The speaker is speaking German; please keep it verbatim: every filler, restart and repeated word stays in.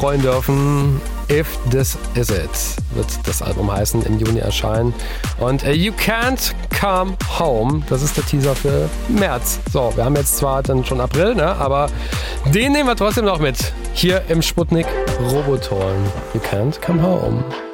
freuen dürfen. If This Is It wird das Album heißen, im Juni erscheinen. Und äh, You Can't Come Home, das ist der Teaser für März. So, wir haben jetzt zwar dann schon April, ne, aber den nehmen wir trotzdem noch mit. Hier im Sputnik Roboton. You Can't Come Home.